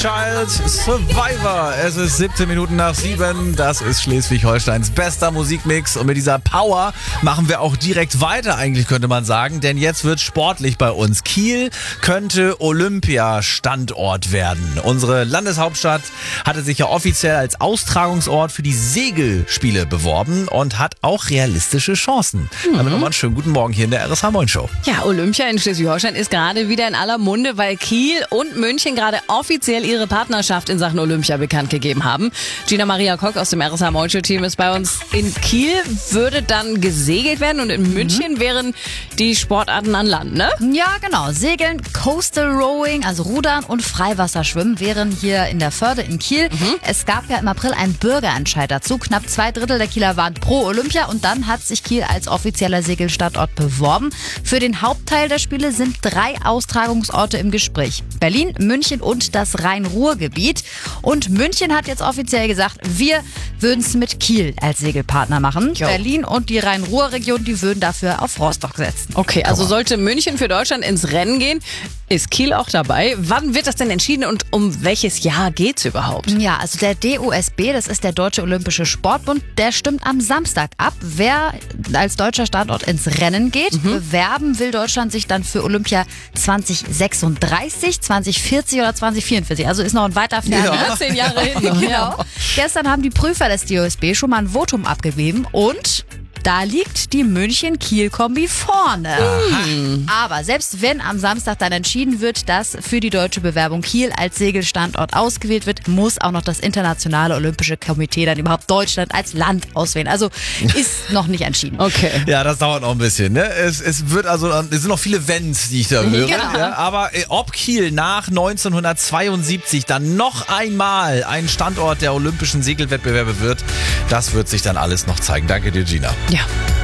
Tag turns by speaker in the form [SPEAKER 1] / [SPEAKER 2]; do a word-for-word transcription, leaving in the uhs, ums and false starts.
[SPEAKER 1] Child Survivor. Es ist siebzehn Minuten nach sieben. Das ist Schleswig-Holsteins bester Musikmix. Und mit dieser Power machen wir auch direkt weiter, eigentlich könnte man sagen. Denn jetzt wird sportlich bei uns. Kiel könnte Olympiastandort werden. Unsere Landeshauptstadt hatte sich ja offiziell als Austragungsort für die Segelspiele beworben und hat auch realistische Chancen. Mhm. Damit nochmal einen schönen guten Morgen hier in der R S H Moin Show.
[SPEAKER 2] Ja, Olympia in Schleswig-Holstein ist gerade wieder in aller Munde, weil Kiel und München gerade offiziell ihre Partnerschaft in Sachen Olympia bekannt gegeben haben. Gina Maria Kock aus dem R S H Moin Show Team ist bei uns. In Kiel würde dann gesegelt werden und in München mhm. wären die Sportarten an Land, ne?
[SPEAKER 3] Ja, genau. Segeln, Coastal Rowing, also Rudern und Freiwasserschwimmen wären hier in der Förde in Kiel. Mhm. Es gab ja im April einen Bürgerentscheid dazu. Knapp zwei Drittel der Kieler waren pro Olympia und dann hat sich Kiel als offizieller Segelstandort beworben. Für den Hauptteil der Spiele sind drei Austragungsorte im Gespräch. Berlin, München und das Rhein-Ruhr-Gebiet. Und München hat jetzt offiziell gesagt, wir würden es mit Kiel als Segelpartner machen. Jo. Berlin und die Rhein-Ruhr-Region, die würden dafür auf Rostock setzen.
[SPEAKER 2] Okay, also sollte München für Deutschland ins Rennen gehen, ist Kiel auch dabei. Wann wird das denn entschieden und um welches Jahr geht's überhaupt?
[SPEAKER 3] Ja, also der D O S B, das ist der Deutsche Olympische Sportbund, der stimmt am Samstag ab, wer als deutscher Standort ins Rennen geht. Mhm. Bewerben will Deutschland sich dann für Olympia zwanzig sechsunddreißig, zwanzig vierzig oder zwanzig vierundvierzig. Also ist noch ein weiter Fern.
[SPEAKER 2] Ja. Zehn Jahre hin.
[SPEAKER 3] Genau. Gestern haben die Prüfer des D O S B schon mal ein Votum abgegeben und da liegt die München-Kiel-Kombi vorne. Mhm. Aber selbst wenn am Samstag dann entschieden wird, dass für die deutsche Bewerbung Kiel als Segelstandort ausgewählt wird, muss auch noch das Internationale Olympische Komitee dann überhaupt Deutschland als Land auswählen. Also ist noch nicht entschieden.
[SPEAKER 2] Okay.
[SPEAKER 1] Ja, das dauert noch ein bisschen. Ne? Es, es wird also, es sind noch viele Wenns, die ich da höre.
[SPEAKER 2] Genau.
[SPEAKER 1] Ja, aber äh, ob Kiel nach neunzehnhundertzweiundsiebzig dann noch einmal ein Standort der olympischen Segelwettbewerbe wird, das wird sich dann alles noch zeigen. Danke dir, Gina.
[SPEAKER 2] Ja.